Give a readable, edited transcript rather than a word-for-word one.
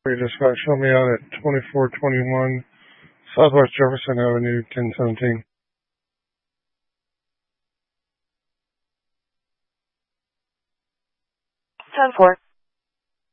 Dispatch, help me out at 2421 Southwest Jefferson Avenue, 1017. 10-4.